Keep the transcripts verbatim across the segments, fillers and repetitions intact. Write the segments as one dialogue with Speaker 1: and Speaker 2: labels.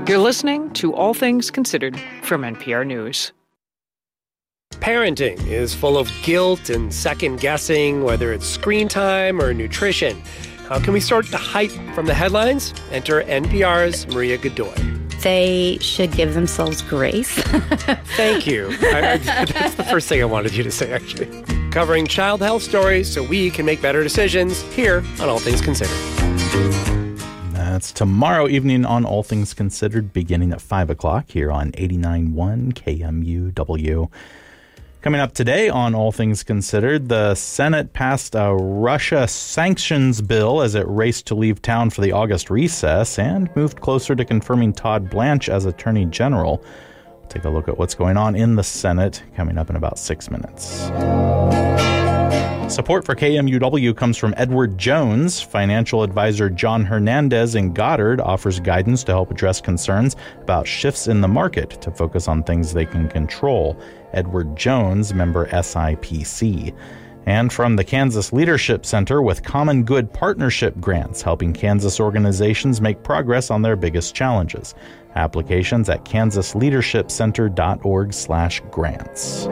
Speaker 1: You're listening to All Things Considered from N P R News.
Speaker 2: Parenting is full of guilt and second-guessing, whether it's screen time or nutrition. How can we sort the hype from the headlines? Enter N P R's Maria Godoy.
Speaker 3: They should give themselves grace.
Speaker 2: Thank you. I, I, that's the first thing I wanted you to say, actually. Covering child health stories so we can make better decisions here on All Things Considered.
Speaker 4: That's tomorrow evening on All Things Considered, beginning at five o'clock here on eighty-nine point one K M U W. Coming up today on All Things Considered, the Senate passed a Russia sanctions bill as it raced to leave town for the August recess and moved closer to confirming Todd Blanche as Attorney General. We'll take a look at what's going on in the Senate coming up in about six minutes. Support for K M U W comes from Edward Jones. Financial advisor John Hernandez in Goddard offers guidance to help address concerns about shifts in the market to focus on things they can control. Edward Jones, member S I P C. And from the Kansas Leadership Center with Common Good Partnership Grants, helping Kansas organizations make progress on their biggest challenges. Applications at kansas leadership center dot org slash grants.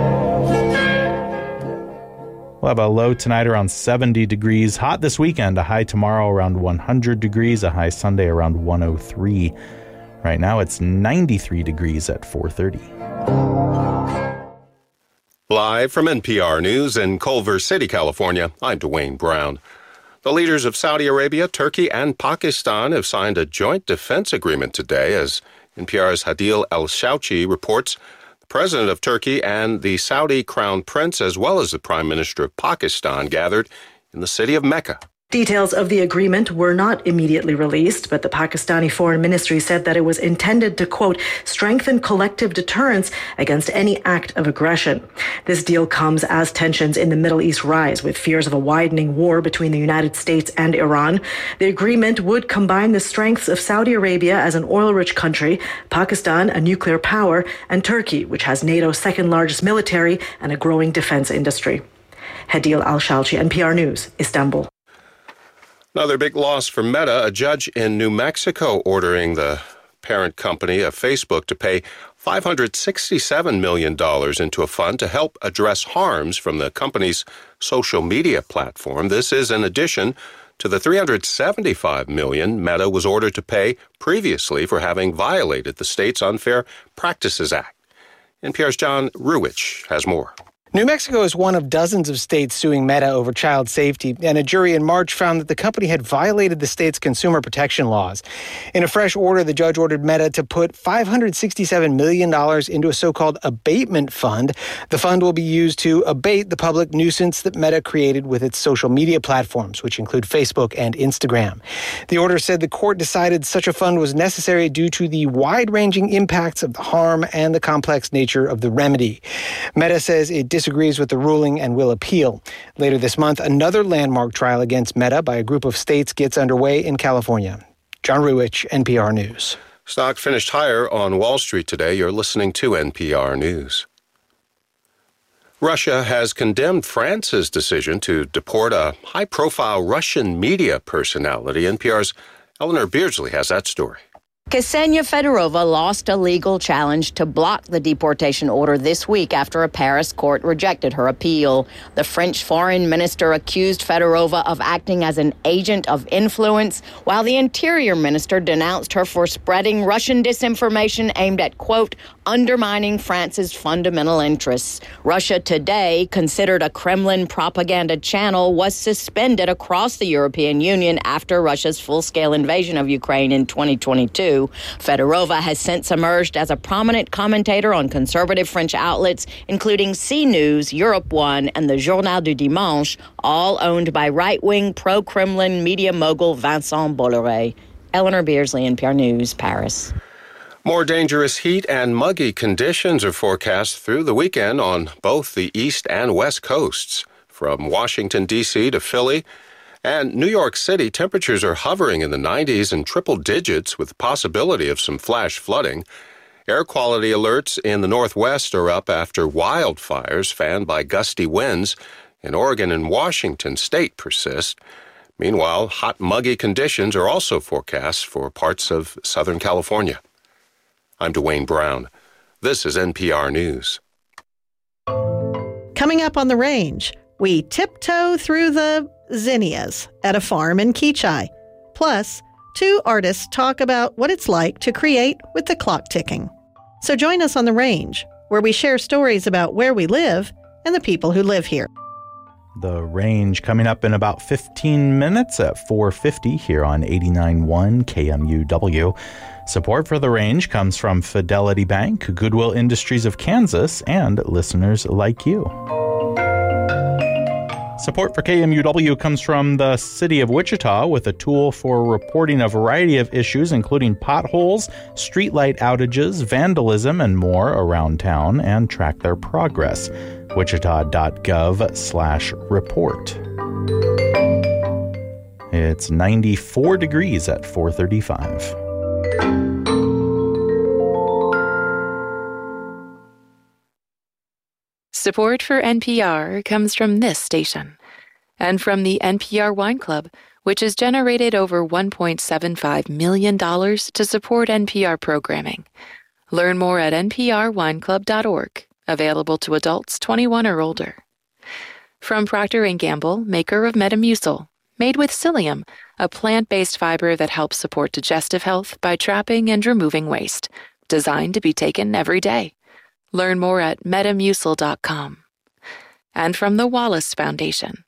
Speaker 4: We'll have a low tonight around seventy degrees. Hot this weekend, a high tomorrow around one hundred degrees, a high Sunday around one oh three. Right now it's ninety-three degrees at four thirty.
Speaker 5: Live from N P R News in Culver City, California, I'm Dwayne Brown. The leaders of Saudi Arabia, Turkey, and Pakistan have signed a joint defense agreement today, as N P R's Hadil El-Shouchi reports. The president of Turkey and the Saudi crown prince, as well as the prime minister of Pakistan, gathered in the city of Mecca.
Speaker 6: Details of the agreement were not immediately released, but the Pakistani Foreign Ministry said that it was intended to, quote, strengthen collective deterrence against any act of aggression. This deal comes as tensions in the Middle East rise, with fears of a widening war between the United States and Iran. The agreement would combine the strengths of Saudi Arabia as an oil-rich country, Pakistan, a nuclear power, and Turkey, which has NATO's second largest military and a growing defense industry. Hadil Al-Shalchi, N P R News, Istanbul.
Speaker 5: Another big loss for Meta, a judge in New Mexico ordering the parent company of Facebook to pay five hundred sixty-seven million dollars into a fund to help address harms from the company's social media platform. This is in addition to the three hundred seventy-five million dollars Meta was ordered to pay previously for having violated the state's Unfair Practices Act. N P R's John Ruwitch has more.
Speaker 7: New Mexico is one of dozens of states suing Meta over child safety, and a jury in March found that the company had violated the state's consumer protection laws. In a fresh order, the judge ordered Meta to put five hundred sixty-seven million dollars into a so-called abatement fund. The fund will be used to abate the public nuisance that Meta created with its social media platforms, which include Facebook and Instagram. The order said the court decided such a fund was necessary due to the wide-ranging impacts of the harm and the complex nature of the remedy. Meta says it dis- disagrees with the ruling and will appeal. Later this month, another landmark trial against Meta by a group of states gets underway in California. John Ruwitch, N P R News.
Speaker 5: Stock finished higher on Wall Street today. You're listening to N P R News. Russia has condemned France's decision to deport a high-profile Russian media personality. N P R's Eleanor Beardsley has that story.
Speaker 8: Ksenia Fedorova lost a legal challenge to block the deportation order this week after a Paris court rejected her appeal. The French foreign minister accused Fedorova of acting as an agent of influence, while the interior minister denounced her for spreading Russian disinformation aimed at, quote, undermining France's fundamental interests. Russia Today, considered a Kremlin propaganda channel, was suspended across the European Union after Russia's full-scale invasion of Ukraine in twenty twenty-two. Fedorova has since emerged as a prominent commentator on conservative French outlets, including C News, Europe One, and the Journal du Dimanche, all owned by right-wing pro-Kremlin media mogul Vincent Bolloré. Eleanor Beardsley, N P R News, Paris.
Speaker 5: More dangerous heat and muggy conditions are forecast through the weekend on both the east and west coasts. From Washington, D C to Philly and New York City, temperatures are hovering in the nineties and triple digits with the possibility of some flash flooding. Air quality alerts in the Northwest are up after wildfires fanned by gusty winds in Oregon and Washington state persist. Meanwhile, hot, muggy conditions are also forecast for parts of Southern California. I'm Dwayne Brown. This is N P R News.
Speaker 9: Coming up on The Range, we tiptoe through the zinnias at a farm in Keachai. Plus, two artists talk about what it's like to create with the clock ticking. So join us on The Range, where we share stories about where we live and the people who live here.
Speaker 4: The Range coming up in about fifteen minutes at four fifty here on eighty-nine point one K M U W. Support for The Range comes from Fidelity Bank, Goodwill Industries of Kansas, and listeners like you. Support for K M U W comes from the City of Wichita with a tool for reporting a variety of issues, including potholes, streetlight outages, vandalism, and more around town, and track their progress. wichita.gov slash report. It's ninety-four degrees at four thirty-five.
Speaker 10: Support for N P R comes from this station and from the N P R Wine Club, which has generated over one point seven five million dollars to support N P R programming. Learn more at n p r wine club dot org, available to adults twenty-one or older. From Procter and Gamble, maker of Metamucil, made with psyllium, a plant-based fiber that helps support digestive health by trapping and removing waste, designed to be taken every day. Learn more at metamucil dot com. And from the Wallace Foundation.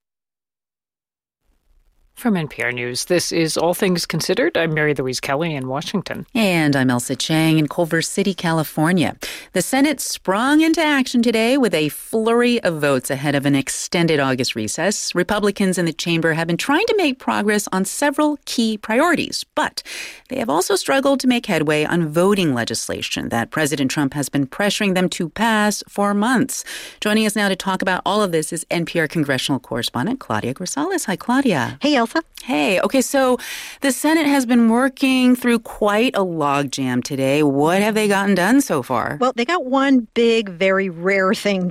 Speaker 1: From N P R News, this is All Things Considered. I'm Mary Louise Kelly in Washington.
Speaker 11: And I'm Elsa Chang in Culver City, California. The Senate sprung into action today with a flurry of votes ahead of an extended August recess. Republicans in the chamber have been trying to make progress on several key priorities, but they have also struggled to make headway on voting legislation that President Trump has been pressuring them to pass for months. Joining us now to talk about all of this is N P R congressional correspondent Claudia Grisales. Hi, Claudia.
Speaker 3: Hey, Elsa.
Speaker 11: Hey, okay, so the Senate has been working through quite a logjam today. What have they gotten done so far?
Speaker 12: Well, they got one big, very rare thing